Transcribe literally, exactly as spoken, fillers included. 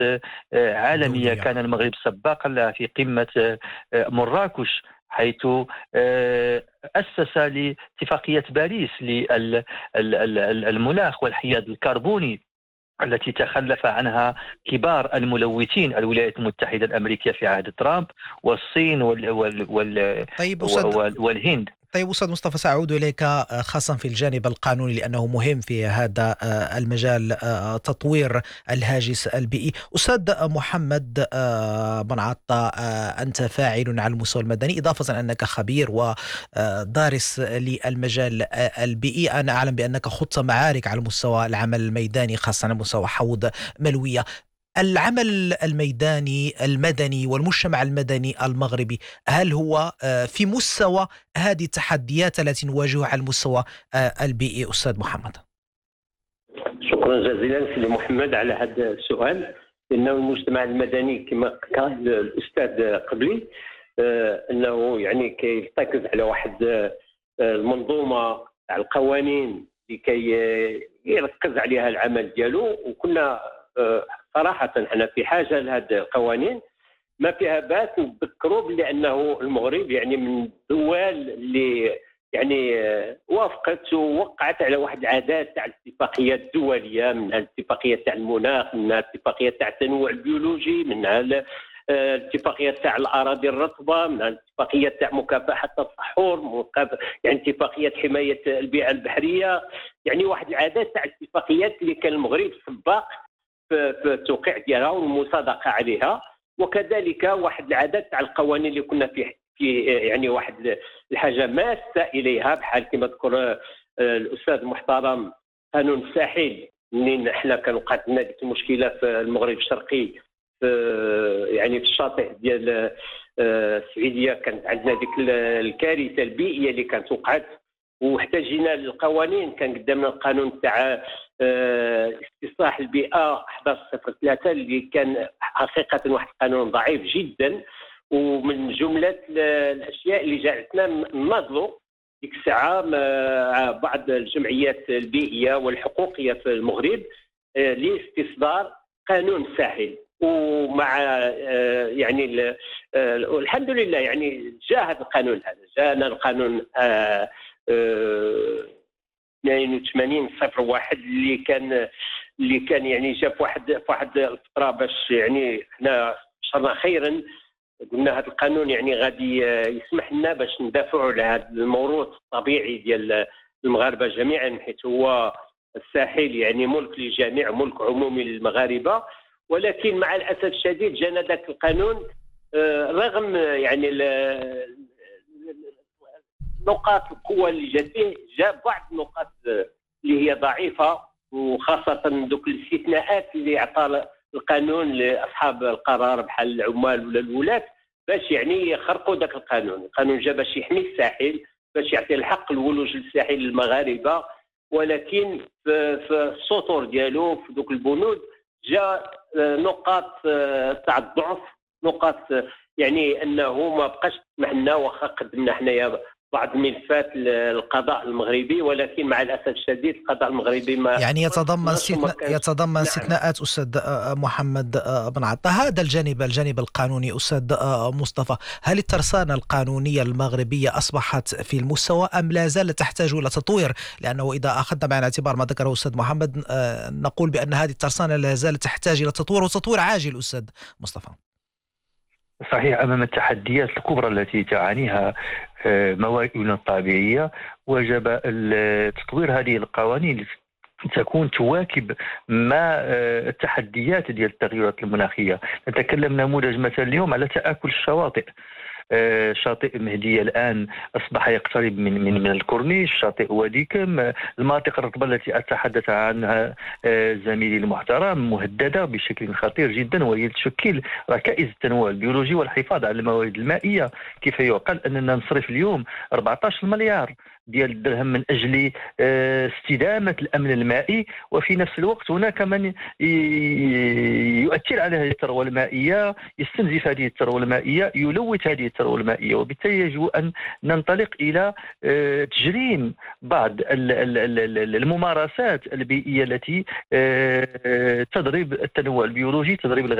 عالمية. كان المغرب سباقا لها في قمة مراكش، حيث أسس لاتفاقية باريس للمناخ والحياد الكربوني التي تخلف عنها كبار الملوثين الولايات المتحدة الأمريكية في عهد ترامب، والصين وال وال وال طيب وال والهند. طيب أستاذ مصطفى، سأعود إليك خاصة في الجانب القانوني لأنه مهم في هذا المجال، تطوير الهاجس البيئي. أستاذ محمد بن عطا، أنت فاعل على المستوى المدني، إضافة أنك خبير ودارس للمجال البيئي. أنا أعلم بأنك خضت معارك على المستوى العمل الميداني، خاصة على مستوى حوض ملوية. العمل الميداني المدني والمجتمع المدني المغربي، هل هو في مستوى هذه التحديات التي نواجهها على المستوى البيئي؟ أستاذ محمد. شكرا جزيلا سيدي محمد على هذا السؤال، لأنه المجتمع المدني كما قال الأستاذ قبلي أنه يعني كيرتكز على واحد المنظومة تاع القوانين لكي يركز عليها العمل ديالو. وكنا صراحة احنا في حاجة لهذه القوانين، ما فيها باس نذكروا بأنه المغرب يعني من الدول اللي يعني وافقت ووقعت على واحد العادات تاع الاتفاقيات الدولية، منها الاتفاقية تاع المناخ، منها الاتفاقية تاع التنوع البيولوجي، منها الاتفاقية تاع الأراضي الرطبة، منها الاتفاقية تاع مكافحة التصحر، يعني اتفاقية حماية البيئة البحرية، يعني واحد العادات تاع الاتفاقيات اللي كان المغرب سباق في التوقيع ديالها والمصادقه عليها. وكذلك واحد العدد تاع القوانين اللي كنا في في يعني واحد الحاجه ماسه اليها، بحال كما ذكر الاستاذ المحترم قانون الساحل، منين احنا كان وقعت لنا ديك المشكله في المغرب الشرقي، في يعني في الشاطئ ديال السعيديه كانت عندنا ديك الكارثه البيئيه اللي كانت وقعت، واحتاجنا للقوانين. كان قدامنا القانون تاع استصلاح البيئه أحد عشر صفر ثلاثة اللي كان حقيقه واحد القانون ضعيف جدا، ومن جمله الاشياء اللي جعلتنا نناضلوا ديك الساعه مع بعض الجمعيات البيئيه والحقوقيه في المغرب لاستصدار قانون ساحل. ومع يعني الحمد لله يعني جاء هذا القانون، هذا جاءنا القانون اثنين وثمانين صفر واحد اللي كان اللي كان يعني جاء في واحد في واحد الفتره باش يعني احنا شرنا خيرا، قلنا هذا القانون يعني غادي يسمح لنا باش ندافعوا على هذا الموروث الطبيعي ديال المغاربه جميعا، حيث هو الساحل يعني ملك للجميع، ملك عمومي للمغاربه. ولكن مع الاسف الشديد جانا ذاك القانون رغم يعني نقاط القوة اللي جات فيه، جاء بعض النقاط اللي هي ضعيفة، وخاصة ذوك الاستثناءات اللي أعطى القانون لأصحاب القرار بحال العمال ولا الولاة باش يعني يخرقوا ذاك القانون. القانون جاء باش يحمي الساحل، باش يعطي الحق الولوج للساحل للمغاربة، ولكن في, في السطور ديالو في ذوك البنود جاء نقاط تاع الضعف، نقاط يعني أنه ما بقاش تسمح لنا واخا قدمنا حنايا بعض ملفات القضاء المغربي، ولكن مع الاسف الشديد القضاء المغربي ما يعني يتضمن استثناء يتضمن نعم. استثناءات استاذ محمد بن عطا. هذا الجانب الجانب القانوني استاذ مصطفى، هل الترسانه القانونيه المغربيه اصبحت في المستوى ام لا زالت تحتاج الى تطوير؟ لانه اذا اخذنا بعين الاعتبار ما ذكره استاذ محمد نقول بان هذه الترسانه لا زالت تحتاج الى تطوير، وتطوير عاجل. استاذ مصطفى، صحيح، أمام التحديات الكبرى التي تعانيها مواردنا الطبيعية وجب تطوير هذه القوانين تكون تواكب مع التحديات ديال التغيرات المناخية. نتكلم نموذج مثلا اليوم على تآكل الشواطئ. شاطئ مهدية الآن أصبح يقترب من من من الكورنيش، شاطئ وادي كم، المناطق الرطبة التي أتحدث عنها زميلي المحترم مهددة بشكل خطير جدا، وهي تشكل ركائز التنوع البيولوجي والحفاظ على الموارد المائية. كيف يعقل أننا نصرف اليوم أربعة عشر مليار ديال الدرهم من اجل استدامه الامن المائي، وفي نفس الوقت هناك من يؤثر على هذه الثروه المائيه، يستنزف هذه الثروه المائيه، يلوث هذه الثروه المائيه. وبالتالي يجب ان ننطلق الى تجريم بعض الممارسات البيئيه التي تضرب التنوع البيولوجي، تضرب